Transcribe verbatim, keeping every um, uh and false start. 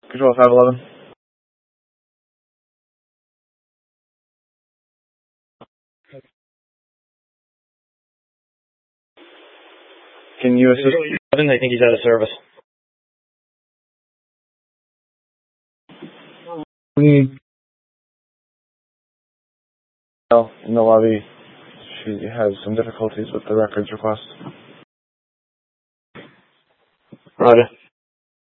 Control five eleven. Can you assist? I think he's out of service. We in the lobby. She has some difficulties with the records request. Roger.